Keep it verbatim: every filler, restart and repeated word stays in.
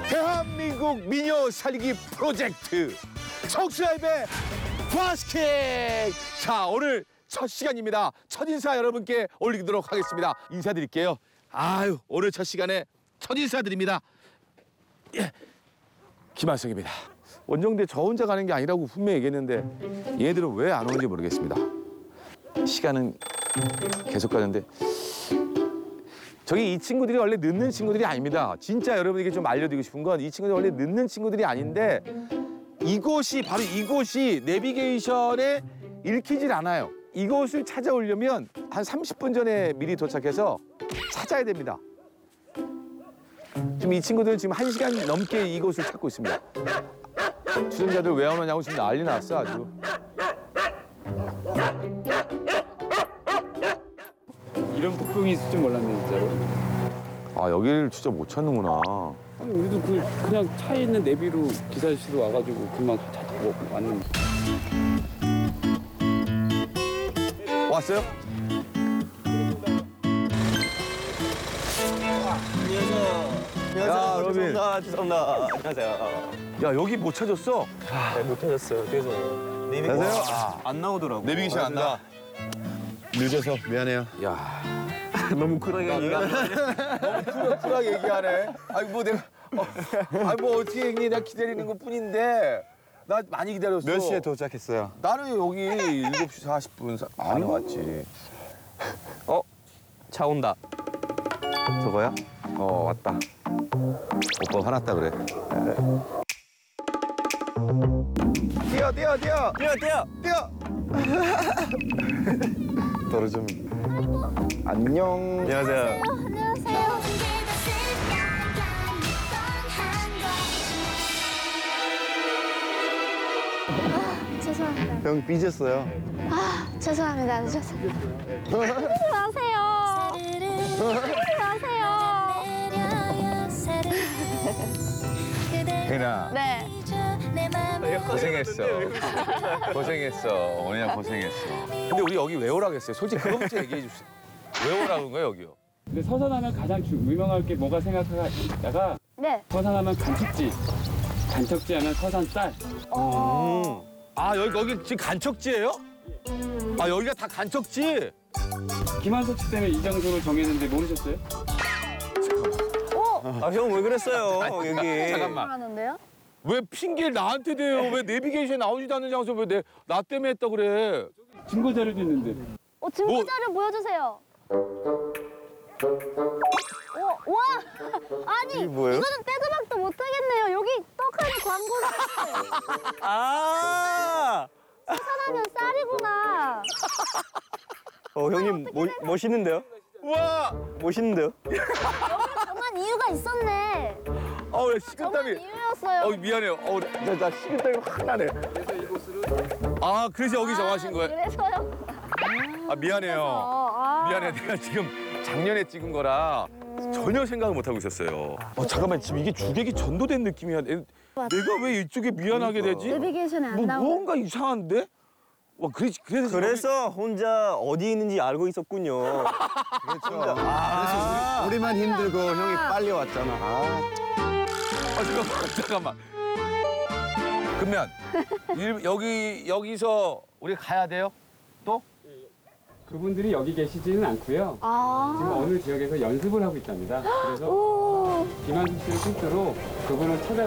대한민국 미녀 살리기 프로젝트 성수라이브의 바스켓. 자, 오늘 첫 시간입니다. 첫 인사 여러분께 올리도록 하겠습니다. 인사드릴게요. 아유, 오늘 첫 시간에 첫 인사드립니다. 예, 김한석입니다. 원정대 저 혼자 가는 게 아니라고 분명히 얘기했는데 얘들은 왜 안 오는지 모르겠습니다. 시간은 계속 가는데 저기 이 친구들이 원래 늦는 친구들이 아닙니다. 진짜 여러분에게 좀 알려드리고 싶은 건 이 친구들이 원래 늦는 친구들이 아닌데 이곳이 바로 이곳이 내비게이션에 읽히질 않아요. 이곳을 찾아오려면 한 삼십 분 전에 미리 도착해서 찾아야 됩니다. 지금 이 친구들은 지금 한 시간 넘게 이곳을 찾고 있습니다. 추종자들 왜 안 오냐고 지금 난리 났어 아주. 이런 폭풍이 있을 줄 몰랐네 진짜로. 아, 여기를 진짜 못 찾는구나. 아니, 우리도 그 그냥 차에 있는 내비로 기사 아저씨도 와가지고 금방 찾고 왔는데. 왔어요? 안녕하세요. 야, 로빈. 죄송합니다. 죄송합니다. 안녕하세요. 야, 여기 못 찾았어? 네, 못 찾았어요. 죄송. 안녕하세요. 아, 안 나오더라고. 내비게이션 안 나와. 늦어서 미안해요. 야, 너무 쿨하게 얘기하는 너무 쿨하게 얘기하네. 아니 뭐 내가, 어, 아니 뭐 어떻게 얘기해? 나 기다리는 것뿐인데 나 많이 기다렸어. 몇 시에 도착했어요? 나는 여기 일곱 시 사십 분 안에 왔지. 어? 차 온다. 저거야? 어, 왔다. 오빠 화났다 그래. 뛰어, 뛰어, 뛰어, 뛰어, 뛰어! 뛰어. 떨어져. 안녕. 안녕하세요. 안녕하세요. 아, 죄송합니다. 형 삐졌어요. 아, 죄송합니다. 늦어서. 하지 마세요. 하지 마세요. 혜나, 네. 고생했어. 고생했어. 오늘 고생했어. 근데 우리 여기 왜 오라고 했어요? 솔직히 그거부터 얘기해 줍시다. 왜 오라는 거예요, 여기요? 근데 서산하면 가장 주- 유명할 게 뭐가 생각하다가 네. 서산하면 간척지. 간척지 하면 서산 쌀. 어. 아, 여기, 거기 지금 간척지예요? 아, 여기가 다 간척지? 김한석 씨 때문에 이 장소를 정했는데 모르셨어요? 오. 아, 형 왜 그랬어요? 여기. 잠깐만. 하는데요? 왜 핑계를 나한테 대요? 왜 내비게이션에 나오지도 않는 장소 왜 내, 나 때문에 했다 그래? 증거 자료도 있는데. 어, 증거 자료 보여주세요. 오, 와! 아니, 이게 뭐예요? 이거는 빼도박도 못하겠네요. 여기 떡하니 광고가 아! 사하면 쌀이구나. 어, 형님 모, 멋있는데요? 우와! 멋있는데요? 정한 이유가 있었네. 어, 왜 정한 식은땀이. 이유였어요. 어, 미안해요. 어, 나, 나 식은땀이 확 나네. 아, 그래서 여기 정하신 거예요? 그래서요? 아, 미안해요. 어, 아. 미안해. 내가 지금 작년에 찍은 거라 전혀 생각을 못 하고 있었어요. 어, 잠깐만. 지금 이게 주객이 전도된 느낌이야. 내, 내가 왜 이쪽에 미안하게 되지? 내비게이션에 안 뭐 나오고. 뭔가 이상한데? 와, 그래, 그래서 그래서 혼자 어디 있는지 알고 있었군요. 그렇죠. 아, 우리, 우리만 힘들고 형이 빨리 왔잖아. 아. 아, 잠깐만, 잠깐만. 그러면 일, 여기 여기서 우리 가야 돼요? 또? 그분들이 여기 계시지는 않고요. 지금 아. 어느 지역에서 연습을 하고 있답니다. 그래서 오. 김한석 씨를 필두로 그분을 찾아